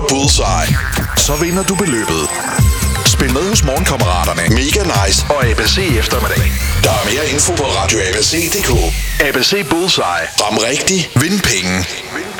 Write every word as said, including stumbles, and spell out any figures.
Bullseye. Så vinder du beløbet. Spil med hos Morgenkammeraterne, Mega Nice og A B C Eftermiddag. Der er mere info på radio A B C punktum d k. A B C Bullseye. Ram rigtigt. Vind penge.